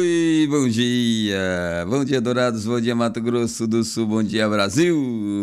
Oi, bom dia Dourados, bom dia Mato Grosso do Sul, bom dia Brasil.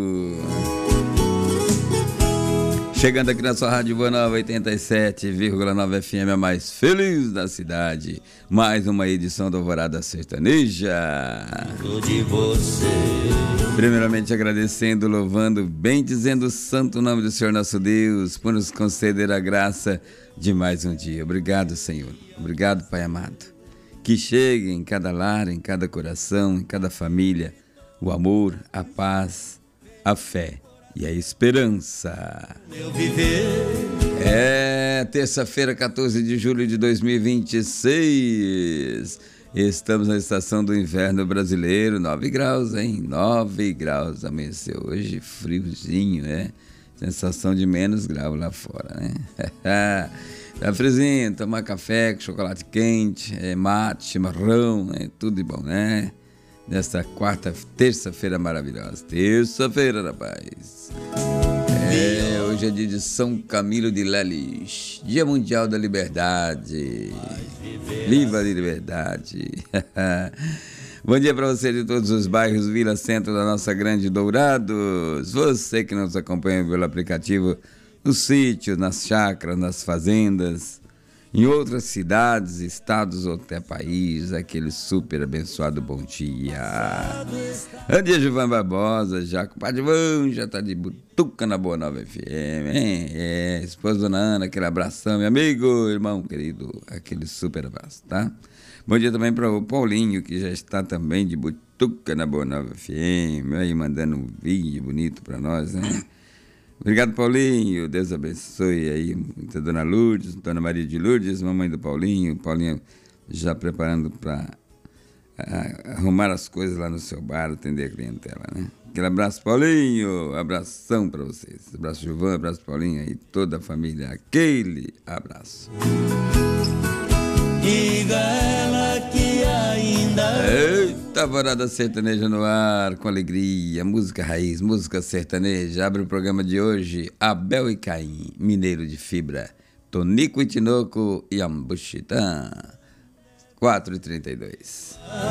Chegando aqui na sua Rádio Boa Nova 87,9 FM, a mais feliz da cidade. Mais uma edição do Alvorada Sertaneja. De você. Primeiramente agradecendo, louvando, bendizendo o santo nome do Senhor nosso Deus por nos conceder a graça de mais um dia. Obrigado, Senhor. Obrigado, Pai amado. Que chegue em cada lar, em cada coração, em cada família, o amor, a paz, a fé e a esperança. Meu viver. É terça-feira, 14 de julho de 2026. Estamos na estação do inverno brasileiro, 9 graus, hein? 9 graus, amanheceu hoje, friozinho, né? Sensação de menos grau lá fora, né? Tá friozinho, tomar café com chocolate quente, mate, chimarrão, né? Tudo de bom, né? Nesta terça-feira maravilhosa. Terça-feira, rapaz. Hoje é dia de São Camilo de Leles, Dia Mundial da Liberdade. Viva a liberdade. Bom dia para você de todos os bairros, Vila Centro da nossa grande Dourados. Você que nos acompanha pelo aplicativo, nos sítios, nas chácaras, nas fazendas, em outras cidades, estados ou até país, aquele super abençoado bom dia. Bom dia, Gilvan Barbosa, já compadre Ivan, já tá de butuca na Boa Nova FM, hein? Esposa Dona Ana, aquele abração, meu amigo, irmão querido, aquele super abraço, tá? Bom dia também para o Paulinho, que já está também de butuca na Boa Nova FM, aí mandando um vídeo bonito para nós, né? Obrigado, Paulinho. Deus abençoe aí. Muita Dona Lourdes, Dona Maria de Lourdes, mamãe do Paulinho. Paulinho já preparando para arrumar as coisas lá no seu bar, atender a clientela, né? Aquele abraço, Paulinho. Abração para vocês. Abraço, Gilvan. Abraço, Paulinho e toda a família. Aquele abraço. Diga ela que ainda. Eita, Alvorada Sertaneja no ar, com alegria, música raiz, música sertaneja. Abre o programa de hoje, Abel e Caim, Mineiro de Fibra, Tonico e Tinoco e Ambuchitã, 4h32.